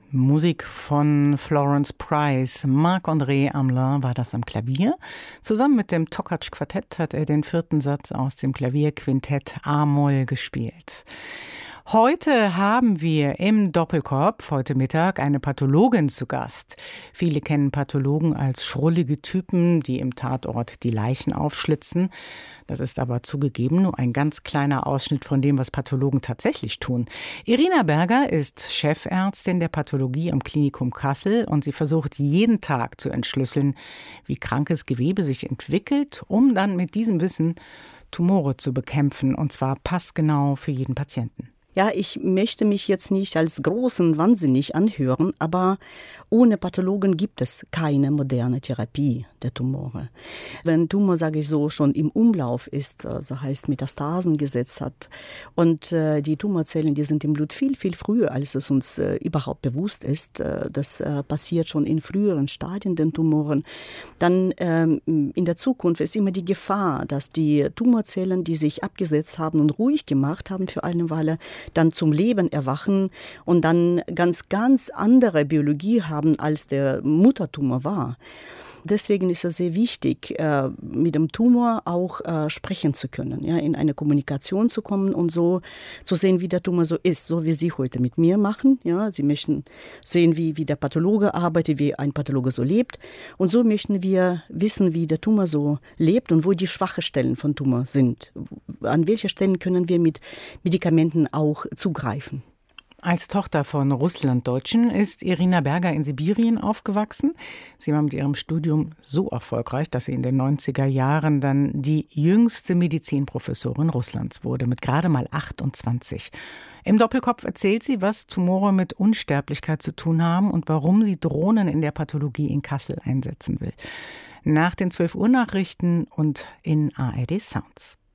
Musik von Florence Price. Marc-André Hamelin war das am Klavier. Zusammen mit dem Tokac-Quartett hat er den 4. Satz aus dem Klavierquintett A-Moll gespielt. Heute haben wir im Doppelkopf heute Mittag eine Pathologin zu Gast. Viele kennen Pathologen als schrullige Typen, die im Tatort die Leichen aufschlitzen. Das ist aber zugegeben nur ein ganz kleiner Ausschnitt von dem, was Pathologen tatsächlich tun. Irina Berger ist Chefärztin der Pathologie am Klinikum Kassel und sie versucht jeden Tag zu entschlüsseln, wie krankes Gewebe sich entwickelt, um dann mit diesem Wissen Tumore zu bekämpfen, und zwar passgenau für jeden Patienten. Ja, ich möchte mich jetzt nicht als großen Wahnsinnig anhören, aber ohne Pathologen gibt es keine moderne Therapie der Tumore. Wenn Tumor, sage ich so, schon im Umlauf ist, also heißt Metastasen gesetzt hat und die Tumorzellen, die sind im Blut viel, viel früher, als es uns überhaupt bewusst ist, das passiert schon in früheren Stadien den Tumoren, dann in der Zukunft ist immer die Gefahr, dass die Tumorzellen, die sich abgesetzt haben und ruhig gemacht haben für eine Weile, dann zum Leben erwachen und dann ganz, ganz andere Biologie haben, als der Muttertumor war. Deswegen ist es sehr wichtig, mit dem Tumor auch sprechen zu können, ja, in eine Kommunikation zu kommen und so zu sehen, wie der Tumor so ist, so wie Sie heute mit mir machen. Ja. Sie möchten sehen, wie der Pathologe arbeitet, wie ein Pathologe so lebt. Und so möchten wir wissen, wie der Tumor so lebt und wo die schwachen Stellen von Tumor sind. An welche Stellen können wir mit Medikamenten auch zugreifen. Als Tochter von Russlanddeutschen ist Irina Berger in Sibirien aufgewachsen. Sie war mit ihrem Studium so erfolgreich, dass sie in den 90er Jahren dann die jüngste Medizinprofessorin Russlands wurde, mit gerade mal 28. Im Doppelkopf erzählt sie, was Tumore mit Unsterblichkeit zu tun haben und warum sie Drohnen in der Pathologie in Kassel einsetzen will. Nach den 12 Uhr Nachrichten und in ARD Sounds.